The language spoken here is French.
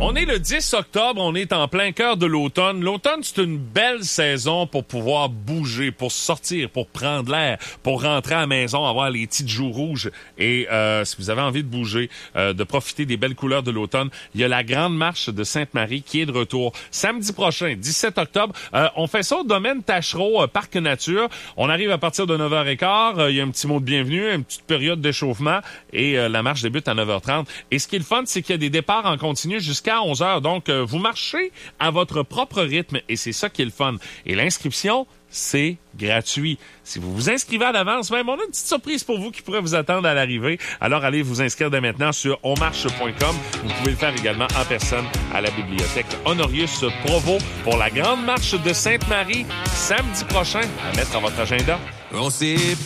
On est le 10 octobre, on est en plein cœur de l'automne. L'automne, c'est une belle saison pour pouvoir bouger, pour sortir, pour prendre l'air, pour rentrer à la maison, avoir les petites joues rouges. Et si vous avez envie de bouger, de profiter des belles couleurs de l'automne, il y a la Grande Marche de Sainte-Marie qui est de retour samedi prochain, 17 octobre. On fait ça au domaine Tachereau, Parc Nature. On arrive à partir de 9h15. Il y a un petit mot de bienvenue, une petite période d'échauffement et la marche débute à 9h30. Et ce qui est le fun, c'est qu'il y a des départs en continu jusqu'à 11h. Donc, vous marchez à votre propre rythme et c'est ça qui est le fun. Et l'inscription, c'est gratuit. Si vous vous inscrivez à l'avance, même, on a une petite surprise pour vous qui pourrait vous attendre à l'arrivée. Alors, allez vous inscrire dès maintenant sur onmarche.com. Vous pouvez le faire également en personne à la bibliothèque Honorius Provost pour la Grande Marche de Sainte-Marie, samedi prochain, à mettre dans votre agenda. On s'est